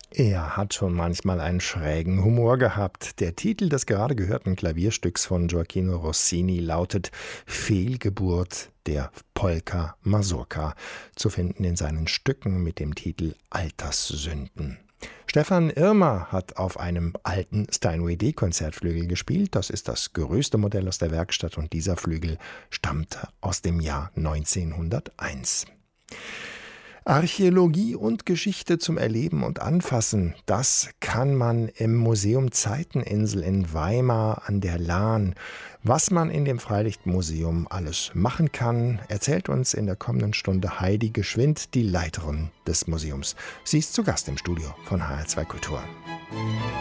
Er hat schon manchmal einen schrägen Humor gehabt. Der Titel des gerade gehörten Klavierstücks von Gioachino Rossini lautet Fehlgeburt der Polka Mazurka, zu finden in seinen Stücken mit dem Titel Alterssünden. Stefan Irmer hat auf einem alten Steinway D-Konzertflügel gespielt. Das ist das größte Modell aus der Werkstatt und dieser Flügel stammt aus dem Jahr 1901. Archäologie und Geschichte zum Erleben und Anfassen, das kann man im Museum Zeiteninsel in Weimar an der Lahn. Was man in dem Freilichtmuseum alles machen kann, erzählt uns in der kommenden Stunde Heidi Geschwind, die Leiterin des Museums. Sie ist zu Gast im Studio von HR2 Kultur.